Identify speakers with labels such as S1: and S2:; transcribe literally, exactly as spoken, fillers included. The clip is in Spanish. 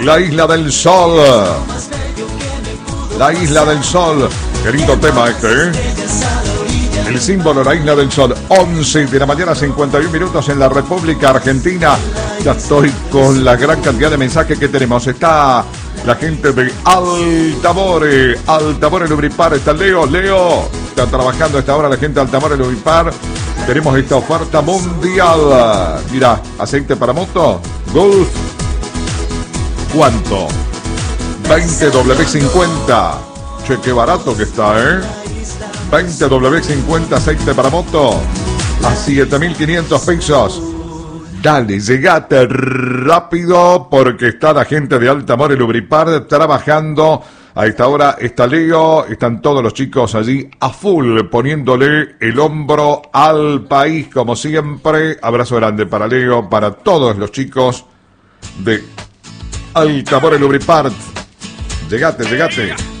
S1: La Isla del Sol. La Isla del Sol. Qué lindo tema este, ¿eh? El símbolo, la Isla del Sol. once de la mañana, cincuenta y un minutos en la República Argentina. Ya estoy con la gran cantidad de mensajes que tenemos. Está la gente de Altamore. Altamore Lubripar. Está Leo. Leo. Está trabajando a esta hora la gente de Altamore Lubripar. Tenemos esta oferta mundial. Mira, aceite para moto. Golf. ¿Cuánto? veinte W cincuenta. Che, qué barato que está, ¿eh? veinte W cincuenta aceite para moto a siete mil quinientos pesos. Dale, llegate rápido porque está la gente de Altamore Lubripar trabajando. A esta hora está Leo, están todos los chicos allí a full poniéndole el hombro al país como siempre. Abrazo grande para Leo, para todos los chicos de Altamore Lubripar. Llegate, llegate.